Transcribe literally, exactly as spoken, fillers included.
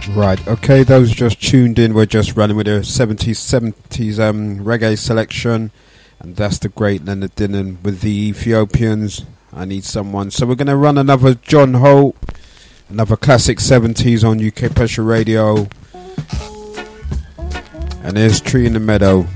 Right, okay, those just tuned in, we're just running with a seventies, seventies um, reggae selection, and that's the great Leonard Dinnan with the Ethiopians, I Need Someone. So we're going to run another John Holt, another classic seventies on U K Pressure Radio, and there's Tree in the Meadow.